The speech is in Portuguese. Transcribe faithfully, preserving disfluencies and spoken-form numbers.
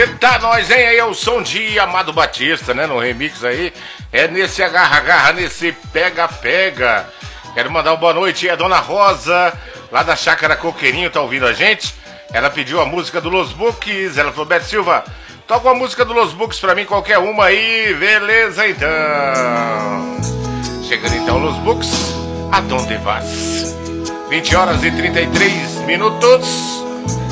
Eita, nós, hein? Aí é o som de Amado Batista, né? No remix aí. É nesse agarra-agarra, nesse pega-pega. Quero mandar uma boa noite a Dona Rosa, lá da Chácara Coqueirinho, tá ouvindo a gente? Ela pediu a música do Los Books. Ela falou, Beto Silva, toca uma música do Los Books pra mim, qualquer uma aí. Beleza, então. Chegando então, Los Books, Adonde Vas? vinte horas e trinta e três minutos.